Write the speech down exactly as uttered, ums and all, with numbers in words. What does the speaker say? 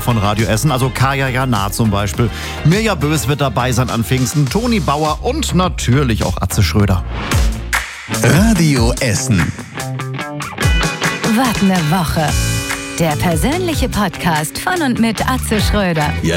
von Radio Essen, also Kaya Jana zum Beispiel. Mirja Bös wird dabei sein an Pfingsten, Toni Bauer und natürlich auch Atze Schröder. Radio Essen. Was ne Woche. Der persönliche Podcast von und mit Atze Schröder.